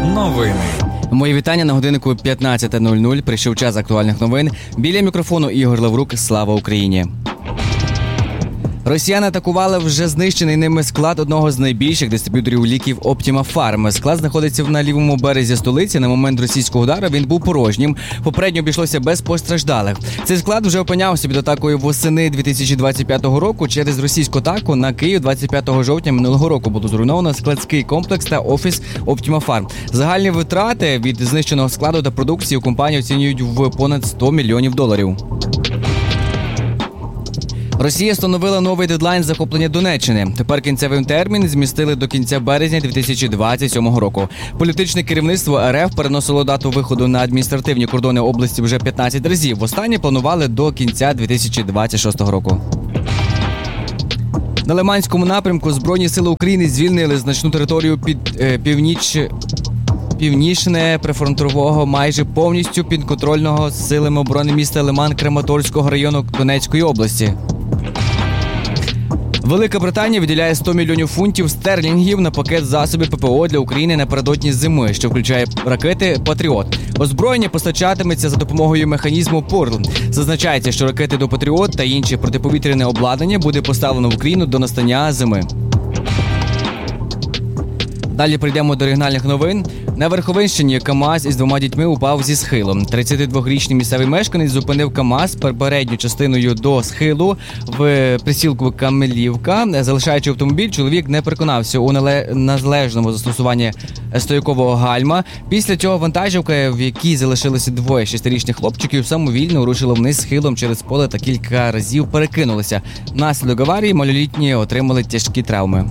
Новини. Мої вітання на годиннику 15:00. Прийшов час актуальних новин. Біля мікрофону Ігор Лаврук. Слава Україні! Росіяни атакували вже знищений ними склад одного з найбільших дистриб'юторів ліків Optima Pharma. Склад знаходиться на лівому березі столиці. На момент російського удару він був порожнім. Попередньо обійшлося без постраждалих. Цей склад вже опинявся під атакою восени 2025 року. Через російську атаку на Київ 25 жовтня минулого року було зруйновано складський комплекс та офіс Optima Pharma. Загальні витрати від знищеного складу та продукції у компанії оцінюють в понад $100 мільйонів. Росія встановила новий дедлайн захоплення Донеччини. Тепер кінцевий термін змістили до кінця березня 2027 року. Політичне керівництво РФ переносило дату виходу на адміністративні кордони області вже 15 разів. Востаннє планували до кінця 2026 року. На Лиманському напрямку Збройні сили України звільнили значну територію північне прифронтового, майже повністю підконтрольного силами оборони міста Лиман Краматорського району Донецької області. Велика Британія виділяє 100 мільйонів фунтів стерлінгів на пакет засобів ППО для України напередодні зими, що включає ракети «Патріот». Озброєння постачатиметься за допомогою механізму «Порл». Зазначається, що ракети до «Патріот» та інші протиповітряне обладнання буде поставлено в Україну до настання зими. Далі прийдемо до регіональних новин. На Верховинщині КАМАЗ із 2 дітьми упав зі схилу. 32-річний місцевий мешканець зупинив КАМАЗ передньою частиною до схилу в присілку Камелівка. Залишаючи автомобіль, чоловік не переконався у належному застосуванні стоякового гальма. Після цього вантажівка, в якій залишилося 2 6-річних хлопчиків, самовільно рушила вниз схилом через поле та кілька разів перекинулася. Внаслідок аварії малолітні отримали тяжкі травми.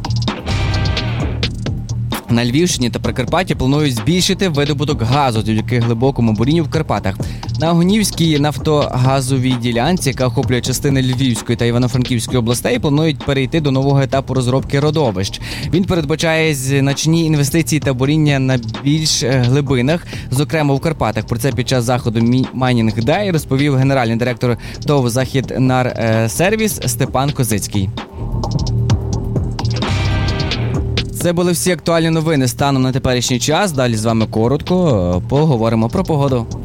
На Львівщині та Прикарпатті планують збільшити видобуток газу завдяки глибокому бурінню в Карпатах. На Огнівській нафтогазовій ділянці, яка охоплює частини Львівської та Івано-Франківської областей, планують перейти до нового етапу розробки родовищ. Він передбачає значні інвестиції та буріння на більш глибинах, зокрема в Карпатах. Про це під час заходу Mining Day розповів генеральний директор ТОВ «Західнарсервіс» Степан Козицький. Це були всі актуальні новини станом на теперішній час. Далі з вами коротко поговоримо про погоду.